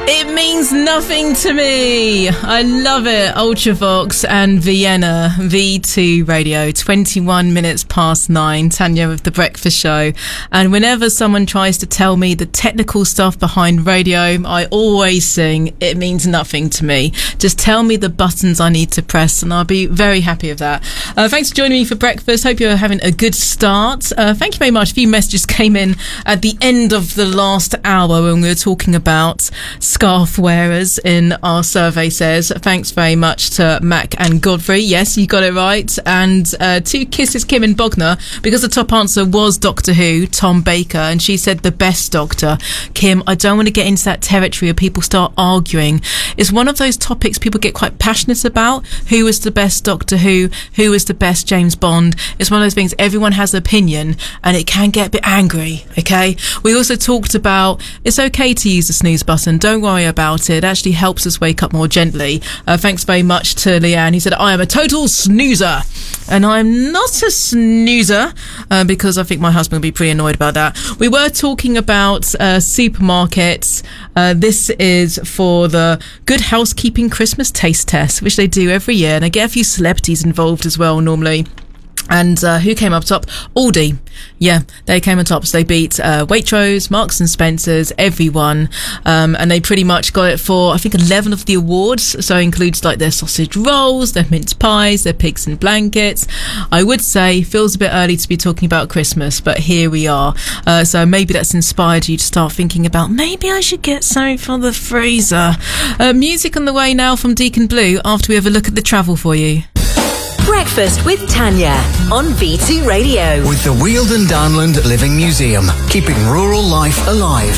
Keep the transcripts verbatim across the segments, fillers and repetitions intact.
It means nothing to me. I love it. Ultravox and Vienna, V two Radio, twenty-one minutes past nine. Tanya with The Breakfast Show. And whenever someone tries to tell me the technical stuff behind radio, I always sing, it means nothing to me. Just tell me the buttons I need to press and I'll be very happy with that. Uh, thanks for joining me for breakfast. Hope you're having a good start. Uh, thank you very much. A few messages came in at the end of the last hour when we were talking about scarf wearers in our survey says. Thanks very much to Mac and Godfrey. Yes, you got it right. And uh, two kisses, Kim and Bogner, because the top answer was Doctor Who, Tom Baker, and she said the best Doctor. Kim, I don't want to get into that territory where people start arguing. It's one of those topics people get quite passionate about. Who was the best Doctor Who? Who was the best James Bond? It's one of those things, everyone has an opinion and it can get a bit angry, okay? We also talked about it's okay to use the snooze button. Don't worry about it. It actually helps us wake up more gently. Uh, thanks very much to Leanne. He said, I am a total snoozer. And I'm not a snoozer uh, because I think my husband will be pretty annoyed about that. We were talking about uh, supermarkets. Uh, this is for the Good Housekeeping Christmas Taste Test, which they do every year. And they get a few celebrities involved as well normally. And uh, who came up top? Aldi. Yeah, they came on top. So they beat uh, Waitrose, Marks and Spencer's, everyone. Um, and they pretty much got it for, I think, eleven of the awards. So it includes like their sausage rolls, their mince pies, their pigs in blankets. I would say feels a bit early to be talking about Christmas, but here we are. Uh, so maybe that's inspired you to start thinking about maybe I should get something for the freezer. Uh, music on the way now from Deacon Blue after we have a look at the travel for you. Breakfast with Tanya on V two Radio. With the Weald Downland Living Museum, keeping rural life alive.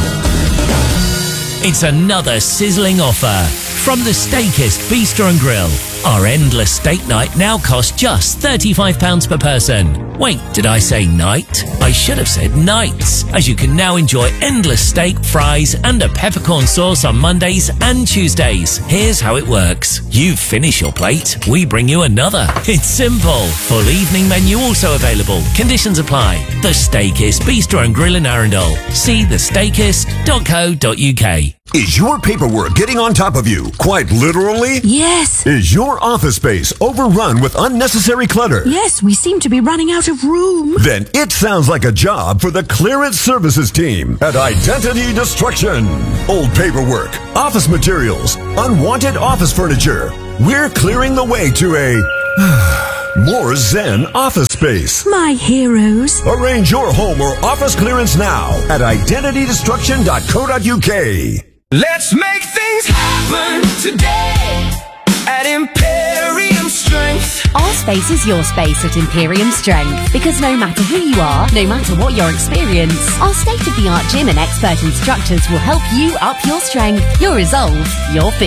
It's another sizzling offer from the Steakist Bistro and Grill. Our endless steak night now costs just thirty-five pounds per person. Wait, did I say night? I should have said nights, as you can now enjoy endless steak, fries and a peppercorn sauce on Mondays and Tuesdays. Here's how it works. You finish your plate, we bring you another. It's simple. Full evening menu also available. Conditions apply. The Steakist Bistro and Grill in Arundel. See the steakist dot co dot uk. Is your paperwork getting on top of you, quite literally? Yes. Is your office space overrun with unnecessary clutter? Yes, we seem to be running out of room. Then it sounds like a job for the Clearance Services team at Identity Destruction. Old paperwork, office materials, unwanted office furniture. We're clearing the way to a more zen office space. My heroes. Arrange your home or office clearance now at identity destruction dot co dot uk. Let's make things happen today at Imperium Strength. Our space is your space at Imperium Strength, because no matter who you are, no matter what your experience, our state-of-the-art gym and expert instructors will help you up your strength, your resolve, your fitness.